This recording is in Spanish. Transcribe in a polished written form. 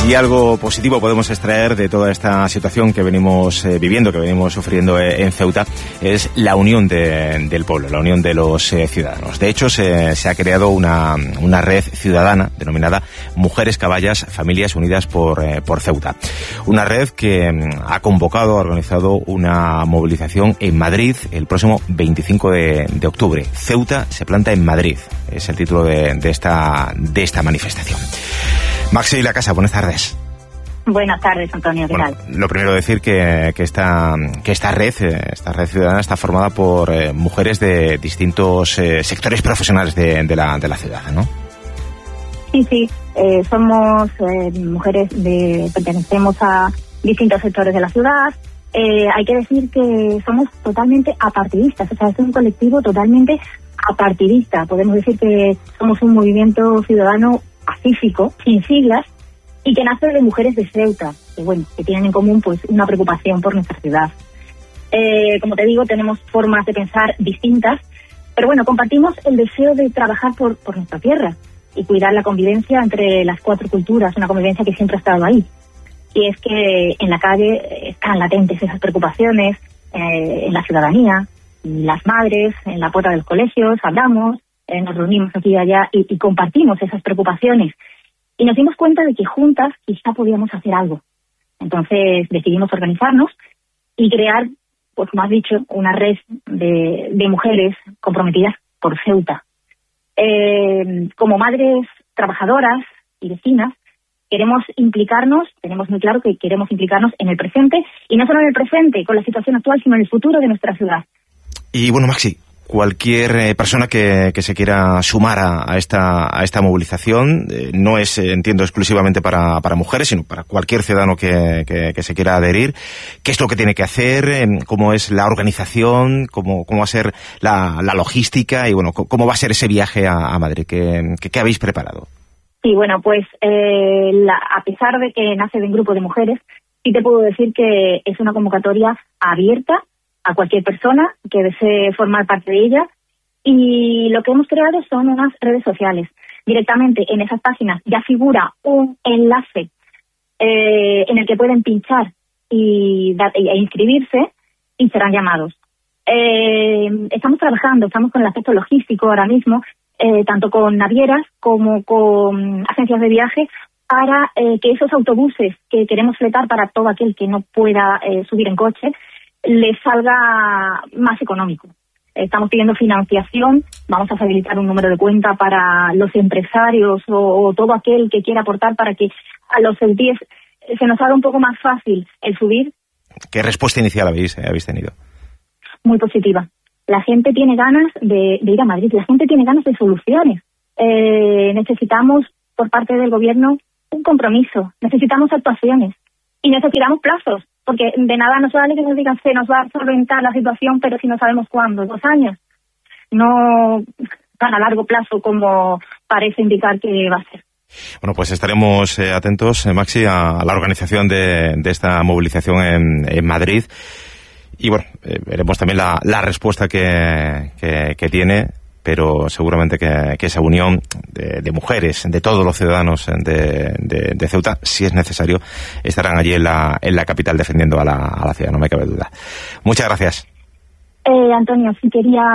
Si algo positivo podemos extraer de toda esta situación que venimos viviendo, que venimos sufriendo en Ceuta, es la unión del pueblo, la unión de los ciudadanos. De hecho, se ha creado una red ciudadana denominada Mujeres Caballas, Familias Unidas por Ceuta. Una red que ha convocado, ha organizado una movilización en Madrid el próximo 25 de octubre. Ceuta se planta en Madrid, es el título de esta manifestación. Maxi La Casa, buenas tardes. Buenas tardes, Antonio, ¿qué tal? Lo primero decir que esta red ciudadana está formada por mujeres de distintos sectores profesionales de la ciudad, ¿no? Sí, somos mujeres pertenecemos a distintos sectores de la ciudad. Hay que decir que somos totalmente apartidistas, o sea, es un colectivo totalmente apartidista. Podemos decir que somos un movimiento ciudadano pacífico, sin siglas, y que nace de mujeres de Ceuta, que tienen en común pues una preocupación por nuestra ciudad. Como te digo, tenemos formas de pensar distintas, pero bueno, compartimos el deseo de trabajar por nuestra tierra y cuidar la convivencia entre las cuatro culturas, una convivencia que siempre ha estado ahí. Y es que en la calle están latentes esas preocupaciones, en la ciudadanía, las madres, en la puerta de los colegios, hablamos, nos reunimos aquí y allá y compartimos esas preocupaciones. Y nos dimos cuenta de que juntas quizá podíamos hacer algo. Entonces decidimos organizarnos y crear, pues como has dicho, una red de mujeres comprometidas por Ceuta. Como madres trabajadoras y vecinas, queremos implicarnos, tenemos muy claro que queremos implicarnos en el presente, y no solo en el presente, con la situación actual, sino en el futuro de nuestra ciudad. Y bueno, Maxi, cualquier persona que se quiera sumar a esta movilización, no es, entiendo, exclusivamente para mujeres, sino para cualquier ciudadano que se quiera adherir. ¿Qué es lo que tiene que hacer? ¿Cómo es la organización? ¿Cómo va a ser la logística? Y bueno, ¿cómo va a ser ese viaje a Madrid? ¿Qué habéis preparado? Sí, bueno, pues a pesar de que nace de un grupo de mujeres, sí te puedo decir que es una convocatoria abierta a cualquier persona que desee formar parte de ella, y lo que hemos creado son unas redes sociales. Directamente en esas páginas ya figura un enlace en el que pueden pinchar e inscribirse y serán llamados. Estamos con el aspecto logístico ahora mismo, tanto con navieras como con agencias de viaje, para que esos autobuses que queremos fletar para todo aquel que no pueda subir en coche, les salga más económico. Estamos pidiendo financiación, vamos a habilitar un número de cuenta para los empresarios o todo aquel que quiera aportar para que a los ceutíes se nos haga un poco más fácil el subir. ¿Qué respuesta inicial habéis tenido? Muy positiva. La gente tiene ganas de ir a Madrid, la gente tiene ganas de soluciones. Necesitamos por parte del gobierno un compromiso, necesitamos actuaciones y necesitamos plazos. Porque de nada nos vale que nos digan se nos va a solventar la situación, pero si no sabemos cuándo, 2 años. No tan a largo plazo como parece indicar que va a ser. Bueno, pues estaremos atentos, Maxi, a la organización de esta movilización en Madrid. Y bueno, veremos también la respuesta que tiene, pero seguramente que esa unión de mujeres, de todos los ciudadanos de Ceuta, si es necesario, estarán allí en la capital defendiendo a la ciudad, no me cabe duda. Muchas gracias. Antonio, si quería